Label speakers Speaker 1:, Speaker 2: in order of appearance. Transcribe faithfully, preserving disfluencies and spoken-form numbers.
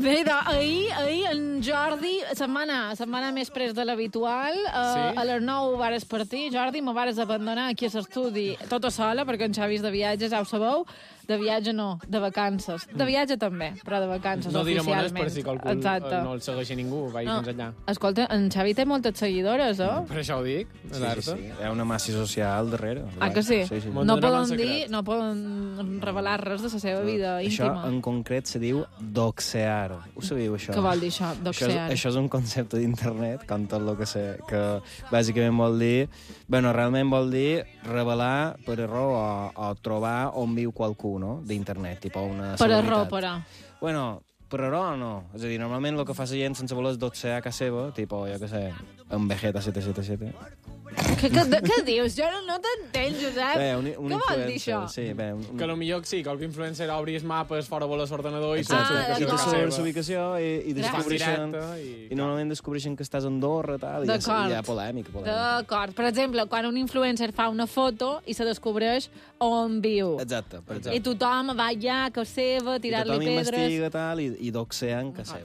Speaker 1: Bé, doncs, ahir, ahir en Jordi se'n va anar, se'n va anar més pres de l'habitual. Uh,
Speaker 2: Sí?
Speaker 1: A les nou vares partir, Jordi, me vares abandonar aquí a l'estudi tota sola, perquè en Xavi és de viatges, ja ho sabeu. De viatge no, de vacances. De viatge també, però de vacances
Speaker 2: No direm on és
Speaker 1: oficialment.
Speaker 2: per si qualcú
Speaker 1: Exacte.
Speaker 2: no el segueixi ningú, vaig
Speaker 1: No.
Speaker 2: fins allà.
Speaker 1: Escolta, en Xavi té moltes seguidores, eh?
Speaker 2: Per això ho dic,
Speaker 3: Sí, sí,
Speaker 2: Alberto.
Speaker 3: sí. Hi ha una massa social darrere.
Speaker 1: Ah, que sí?
Speaker 3: Sí, sí.
Speaker 2: Molt
Speaker 1: No
Speaker 2: Mantindrem
Speaker 1: poden
Speaker 2: en
Speaker 1: dir,
Speaker 2: secret.
Speaker 1: no poden revelar res de la seva vida
Speaker 3: Això
Speaker 1: íntima.
Speaker 3: en concret se diu doxear. Ho sabíeu, això?
Speaker 1: Què vol dir això,
Speaker 3: Això és,
Speaker 1: doxear?
Speaker 3: això és un concepte d'internet, com tot el que sé, que bàsicament vol dir... Bueno, realment vol dir revelar per error o, o trobar on viu qualcú, no?, d'internet, tipus una
Speaker 1: Per
Speaker 3: celebritat.
Speaker 1: error, però.
Speaker 3: Bueno, per error no. És a dir, normalment el que fa la gent sense voler és doxear a casa seva, tipus, jo què sé, en Vegeta setze setanta set.
Speaker 1: Què, què, què dius? Jo no, no t'entenc, Josep.
Speaker 3: Bé, un, un
Speaker 1: Què vol dir
Speaker 3: influencer,
Speaker 1: això?
Speaker 3: Sí, bé, un,
Speaker 2: Que potser sí, qualque influencer obri els mapes fora de l'ordenador i
Speaker 3: Exacte.
Speaker 1: Ah,
Speaker 3: I
Speaker 1: d'acord.
Speaker 3: te sobre la ubicació i, i
Speaker 1: Gràcies.
Speaker 3: descobreixen...
Speaker 2: I...
Speaker 3: I normalment descobreixen que estàs a Andorra, tal, i ja,
Speaker 1: D'acord.
Speaker 3: hi ha polèmica, polèmica.
Speaker 1: D'acord. Per exemple, quan un influencer fa una foto i se descobreix on viu.
Speaker 3: Exacte, per
Speaker 1: I
Speaker 3: exemple.
Speaker 1: tothom va allà a casa seva, a
Speaker 3: I
Speaker 1: tirar-li
Speaker 3: tothom
Speaker 1: pedres.
Speaker 3: investiga, tal, i, i doxean que seva.